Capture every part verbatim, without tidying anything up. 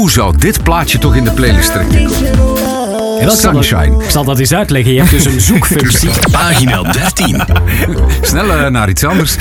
Hoe zou dit plaatje toch in de playlist terechtkomen? Ja, dat Sunshine. Ik zal dat eens uitleggen. Je hebt dus een zoekfunctie. Pagina dertien. Snel uh, naar iets anders.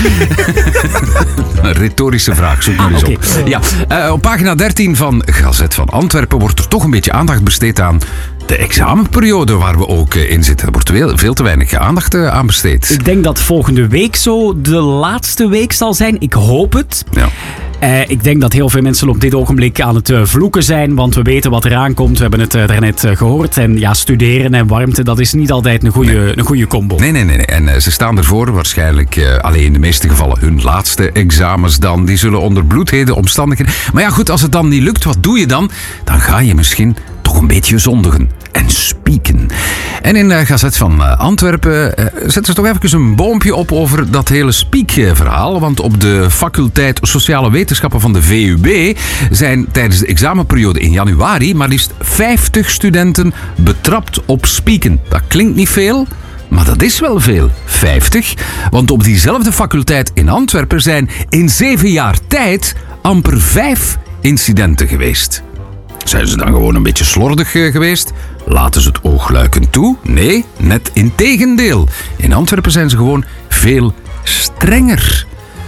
Een retorische vraag, zoek maar eens okay. op. Ja, uh, op pagina dertien van Gazet van Antwerpen wordt er toch een beetje aandacht besteed aan de examenperiode waar we ook uh, in zitten. Er wordt veel, veel te weinig aandacht uh, aan besteed. Ik denk dat volgende week zo de laatste week zal zijn. Ik hoop het. Ja. Uh, ik denk dat heel veel mensen op dit ogenblik aan het uh, vloeken zijn, want we weten wat eraan komt. We hebben het uh, daarnet uh, gehoord. En ja, studeren en warmte, dat is niet altijd een goede, nee. een goede combo. Nee, nee, nee. nee. En uh, ze staan ervoor, waarschijnlijk uh, alleen in de meeste gevallen hun laatste examens dan. Die zullen onder bloedhete omstandigheden. Maar ja, goed, als het dan niet lukt, wat doe je dan? Dan ga je misschien toch een beetje zondigen. En spieken. En in de Gazet van uh, Antwerpen uh, zetten ze toch even een boompje op over dat hele spiekverhaal. Want op de faculteit Sociale Wetenschappen van de V U B zijn tijdens de examenperiode in januari maar liefst vijftig studenten betrapt op spieken. Dat klinkt niet veel, maar dat is wel veel. vijftig. Want op diezelfde faculteit in Antwerpen zijn in zeven jaar tijd amper vijf incidenten geweest. Zijn ze dan gewoon een beetje slordig uh, geweest? Laten ze het oogluikend toe? Nee, net integendeel. In Antwerpen zijn ze gewoon veel strenger.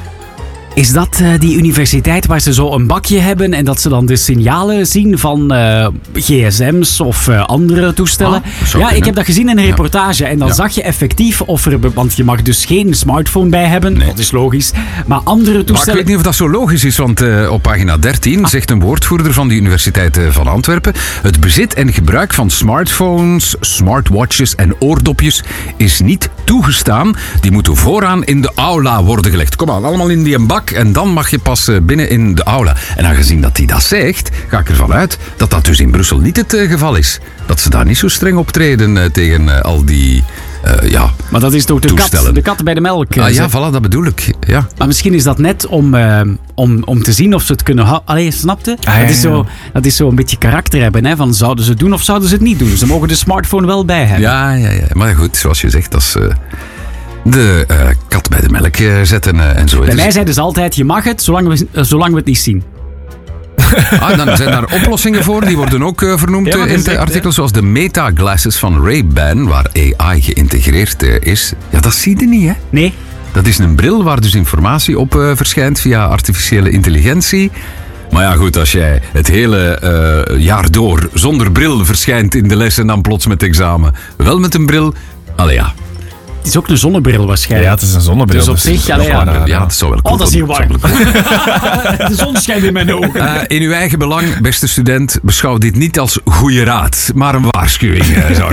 Is dat uh, die universiteit waar ze zo een bakje hebben en dat ze dan de signalen zien van uh, gsm's of uh, andere toestellen? Ah, ja, kunnen. ik heb dat gezien in een reportage ja. en dan ja. zag je effectief of er, want je mag dus geen smartphone bij hebben, nee. dat is logisch, maar andere toestellen... Maar ik weet niet of dat zo logisch is, want uh, op pagina dertien ah. zegt een woordvoerder van de Universiteit van Antwerpen: het bezit en gebruik van smartphones, smartwatches en oordopjes is niet toegestaan. Die moeten vooraan in de aula worden gelegd. Kom aan, allemaal in die bak. En dan mag je pas binnen in de aula. En aangezien dat hij dat zegt, ga ik ervan uit dat dat dus in Brussel niet het uh, geval is. Dat ze daar niet zo streng optreden uh, tegen uh, al die uh, ja, Maar dat is toch de kat, de kat bij de melk. Ah, ja, voilà, dat bedoel ik. Ja. Maar misschien is dat net om, uh, om, om te zien of ze het kunnen houden. Allee, snapte? Ah, ja, dat, is zo, ja. dat is zo een beetje karakter hebben. Hè? Van, zouden ze het doen of zouden ze het niet doen? Ze mogen de smartphone wel bij hebben. Ja, ja, ja. Maar goed, zoals je zegt, dat is... Uh... de uh, kat bij de melk uh, zetten uh, en zo. Bij dus... mij zeiden ze altijd, je mag het, zolang we, uh, zolang we het niet zien. Ah, dan zijn daar oplossingen voor, die worden ook uh, vernoemd ja, uh, in de artikels, zoals de Meta-glasses van Ray-Ban, waar A I geïntegreerd uh, is. Ja, dat zie je niet, hè? Nee. Dat is een bril waar dus informatie op uh, verschijnt via artificiële intelligentie. Maar ja, goed, als jij het hele uh, jaar door zonder bril verschijnt in de les en dan plots met examen wel met een bril, allee ja. Het is ook een zonnebril waarschijnlijk. Ja, het is een zonnebril. Dus op zich, allee, ja. Ja, ja, dat zou wel cool. Oh, dat is hier warm. De zon schijnt in mijn ogen. Uh, in uw eigen belang, beste student, beschouw dit niet als goede raad, maar een waarschuwing, uh, zou